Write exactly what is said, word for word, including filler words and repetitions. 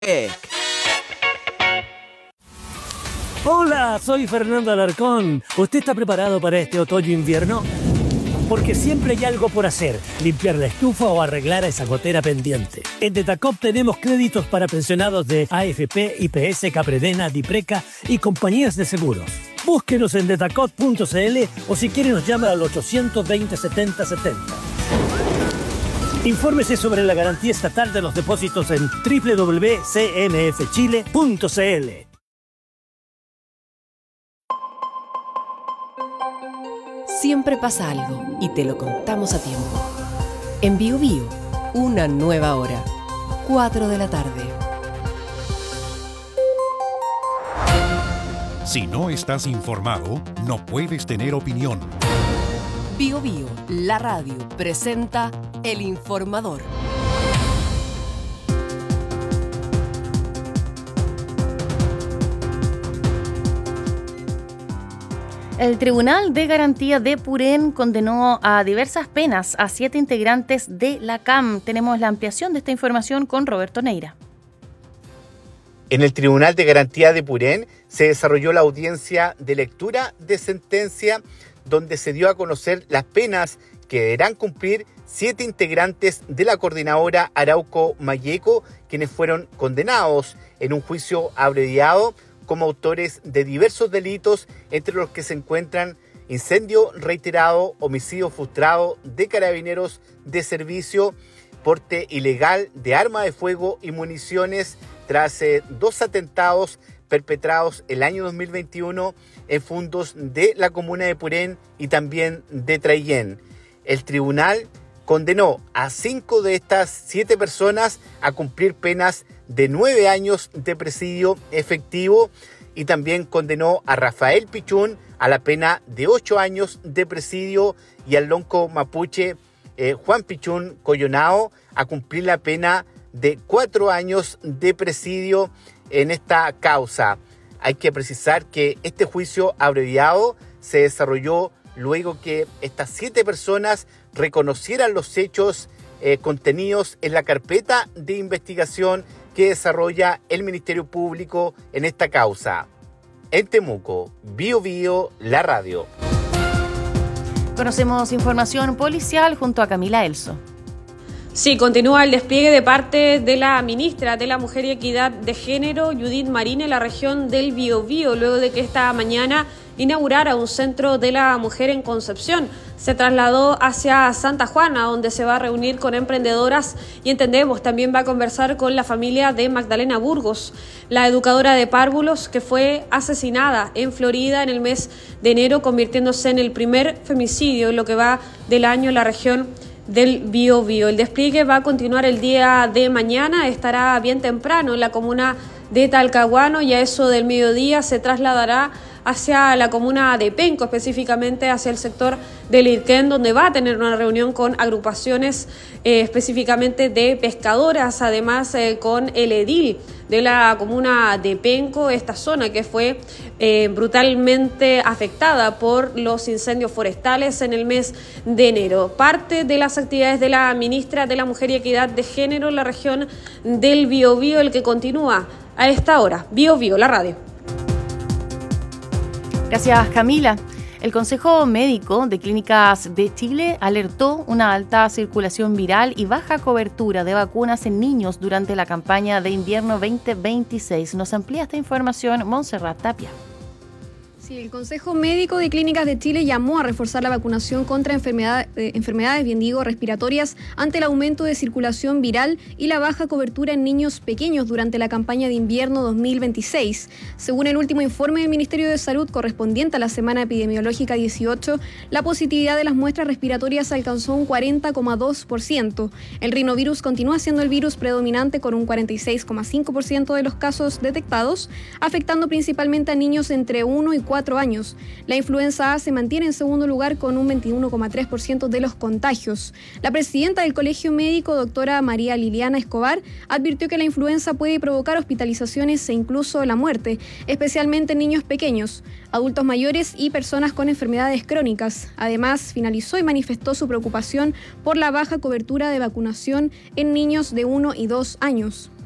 Hola, soy Fernando Alarcón. ¿Usted está preparado para este otoño-invierno? Porque siempre hay algo por hacer, limpiar la estufa o arreglar esa gotera pendiente. En Detacop tenemos créditos para pensionados de A F P, I P S, Capredena, Dipreca y compañías de seguros. Búsquenos en detacop punto c l o si quiere nos llama al ochocientos veinte, setenta setenta. Infórmese sobre la garantía estatal de los depósitos en doble u doble u doble u punto c n f chile punto c l. Siempre pasa algo y te lo contamos a tiempo. En Bio Bio, una nueva hora, cuatro de la tarde. Si no estás informado, no puedes tener opinión. Bio Bio, la radio, presenta El Informador. El Tribunal de Garantía de Purén condenó a diversas penas a siete integrantes de la C A M. Tenemos la ampliación de esta información con Roberto Neira. En el Tribunal de Garantía de Purén se desarrolló la audiencia de lectura de sentencia, donde se dio a conocer las penas que deberán cumplir siete integrantes de la coordinadora Arauco Mayeco, quienes fueron condenados en un juicio abreviado como autores de diversos delitos, entre los que se encuentran incendio reiterado, homicidio frustrado de carabineros de servicio, porte ilegal de arma de fuego y municiones tras eh, dos atentados perpetrados el año dos mil veintiuno en fondos de la comuna de Purén y también de Traillén. El tribunal condenó a cinco de estas siete personas a cumplir penas de nueve años de presidio efectivo y también condenó a Rafael Pichún a la pena de ocho años de presidio y al lonco mapuche eh, Juan Pichún Coyonao a cumplir la pena de cuatro años de presidio en esta causa. Hay que precisar que este juicio abreviado se desarrolló luego que estas siete personas reconocieran los hechos eh, contenidos en la carpeta de investigación que desarrolla el Ministerio Público en esta causa. En Temuco, Bio Bio, la radio. Conocemos información policial junto a Camila Elso. Sí, continúa el despliegue de parte de la ministra de la Mujer y Equidad de Género, Judith Marín, en la región del Biobío, luego de que esta mañana inaugurara un centro de la mujer en Concepción. Se trasladó hacia Santa Juana, donde se va a reunir con emprendedoras y entendemos también va a conversar con la familia de Magdalena Burgos, la educadora de párvulos que fue asesinada en Florida en el mes de enero, convirtiéndose en el primer femicidio en lo que va del año en la región del Biobío. El despliegue va a continuar el día de mañana, estará bien temprano en la comuna de Talcahuano y a eso del mediodía se trasladará hacia la comuna de Penco, específicamente hacia el sector del Irquén, donde va a tener una reunión con agrupaciones eh, específicamente de pescadoras, además eh, con el edil de la comuna de Penco, esta zona que fue eh, brutalmente afectada por los incendios forestales en el mes de enero. Parte de las actividades de la ministra de la Mujer y Equidad de Género en la región del Biobío, el que continúa a esta hora. Bio Bio, la radio. Gracias, Camila. El Consejo Médico de Clínicas de Chile alertó una alta circulación viral y baja cobertura de vacunas en niños durante la campaña de invierno veinte veintiséis. Nos amplía esta información Montserrat Tapia. Sí, el Consejo Médico de Clínicas de Chile llamó a reforzar la vacunación contra enfermedad, eh, enfermedades, bien digo, respiratorias ante el aumento de circulación viral y la baja cobertura en niños pequeños durante la campaña de invierno dos mil veintiséis. Según el último informe del Ministerio de Salud correspondiente a la semana epidemiológica dieciocho, la positividad de las muestras respiratorias alcanzó un cuarenta coma dos por ciento. El rinovirus continúa siendo el virus predominante con un cuarenta y seis coma cinco por ciento de los casos detectados, afectando principalmente a niños entre uno y cuatro años. La influenza A se mantiene en segundo lugar con un veintiuno coma tres por ciento de los contagios. La presidenta del Colegio Médico, doctora María Liliana Escobar, advirtió que la influenza puede provocar hospitalizaciones e incluso la muerte, especialmente en niños pequeños, adultos mayores y personas con enfermedades crónicas. Además, finalizó y manifestó su preocupación por la baja cobertura de vacunación en niños de uno y dos años.